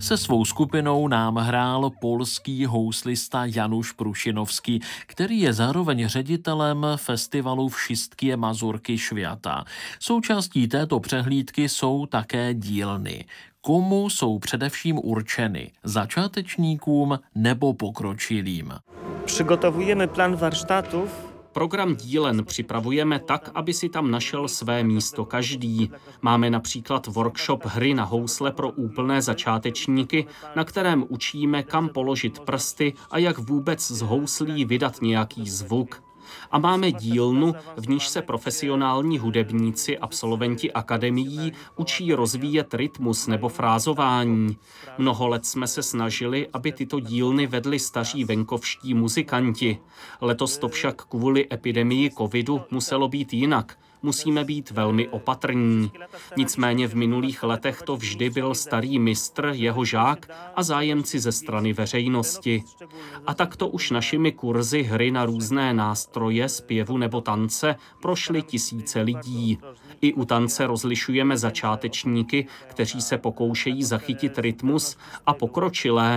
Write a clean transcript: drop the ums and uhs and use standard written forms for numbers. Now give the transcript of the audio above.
Se svou skupinou nám hrál polský houslista Janusz Prušinovský, který je zároveň ředitelem festivalu Wszystkie Mazurky Świata. Součástí této přehlídky jsou také dílny. Komu jsou především určeny? Začátečníkům nebo pokročilým? Przygotowujemy plan warsztatów. Program dílen připravujeme tak, aby si tam našel své místo každý. Máme například workshop hry na housle pro úplné začátečníky, na kterém učíme, kam položit prsty a jak vůbec z houslí vydat nějaký zvuk. A máme dílnu, v níž se profesionální hudebníci, absolventi akademií učí rozvíjet rytmus nebo frázování. Mnoho let jsme se snažili, aby tyto dílny vedli staří venkovští muzikanti. Letos to však kvůli epidemii covidu muselo být jinak. Musíme být velmi opatrní. Nicméně v minulých letech to vždy byl starý mistr, jeho žák a zájemci ze strany veřejnosti. A takto už našimi kurzy hry na různé nástroje, zpěvu nebo tance prošly tisíce lidí. I u tance rozlišujeme začátečníky, kteří se pokoušejí zachytit rytmus, a pokročilé,